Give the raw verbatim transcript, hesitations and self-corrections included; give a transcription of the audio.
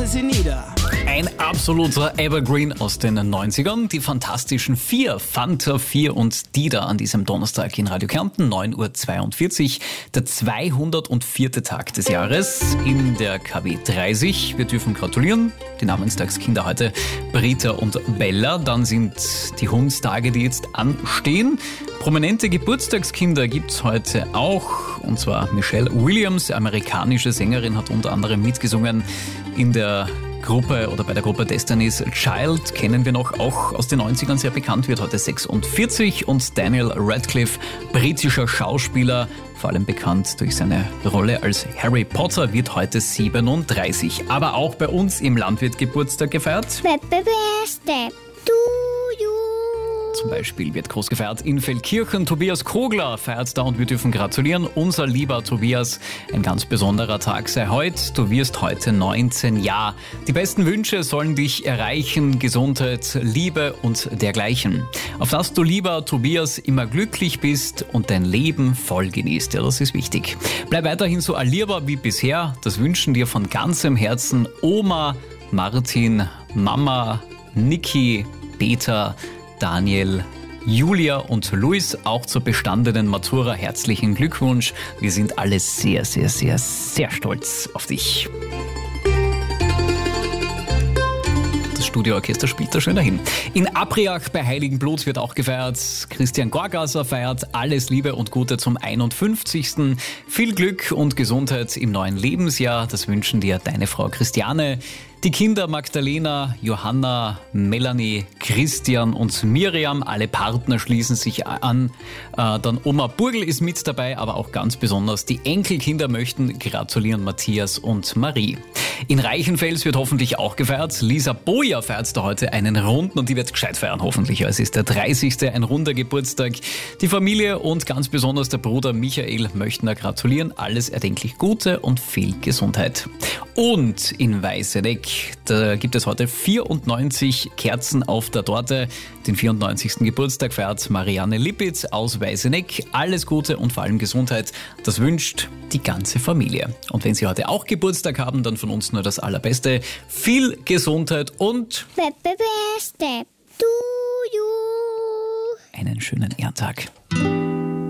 lasse sie nieder. Ein absoluter Evergreen aus den neunzigern. Die Fantastischen Vier, Fanta vier und Dida an diesem Donnerstag in Radio Kärnten, neun Uhr zweiundvierzig. Der zweihundertvierte Tag des Jahres in der K W dreißig. Wir dürfen gratulieren. Die Namenstagskinder heute Britta und Bella. Dann sind die Hundstage, die jetzt anstehen. Prominente Geburtstagskinder gibt's heute auch. Und zwar Michelle Williams, amerikanische Sängerin, hat unter anderem mitgesungen in der Gruppe oder bei der Gruppe Destiny's Child, kennen wir noch, auch aus den neunzigern sehr bekannt, wird heute sechsundvierzig. Und Daniel Radcliffe, britischer Schauspieler, vor allem bekannt durch seine Rolle als Harry Potter, wird heute siebenunddreißig. Aber auch bei uns im Land wird Geburtstag gefeiert. Happy birthday to you. Zum Beispiel wird groß gefeiert in Feldkirchen. Tobias Kogler feiert da und wir dürfen gratulieren. Unser lieber Tobias, ein ganz besonderer Tag sei heute. Du wirst heute neunzehn Jahre. Die besten Wünsche sollen dich erreichen. Gesundheit, Liebe und dergleichen. Auf dass du, lieber Tobias, immer glücklich bist und dein Leben voll genießt. Ja, das ist wichtig. Bleib weiterhin so allierbar wie bisher. Das wünschen dir von ganzem Herzen Oma, Martin, Mama, Niki, Peter, Daniel, Julia und Luis, auch zur bestandenen Matura herzlichen Glückwunsch. Wir sind alle sehr, sehr, sehr, sehr stolz auf dich. Das Studioorchester spielt da schön dahin. In Abriach bei Heiligenblut wird auch gefeiert. Christian Gorgasser feiert. Alles Liebe und Gute zum einundfünfzigsten Viel Glück und Gesundheit im neuen Lebensjahr. Das wünschen dir deine Frau Christiane. Die Kinder Magdalena, Johanna, Melanie, Christian und Miriam, alle Partner schließen sich an. Äh, dann Oma Burgel ist mit dabei, aber auch ganz besonders die Enkelkinder möchten gratulieren, Matthias und Marie. In Reichenfels wird hoffentlich auch gefeiert. Lisa Boja feiert da heute einen Runden und die wird gescheit feiern, hoffentlich. Es ist der dreißigste, ein runder Geburtstag. Die Familie und ganz besonders der Bruder Michael möchten da gratulieren. Alles erdenklich Gute und viel Gesundheit. Und in Weißeneck, da gibt es heute vierundneunzig Kerzen auf der Torte. Den vierundneunzigsten Geburtstag feiert Marianne Lippitz aus Weißeneck. Alles Gute und vor allem Gesundheit. Das wünscht die ganze Familie. Und wenn Sie heute auch Geburtstag haben, dann von uns nur das Allerbeste. Viel Gesundheit und Happy birthday to you. einen schönen Ehrentag.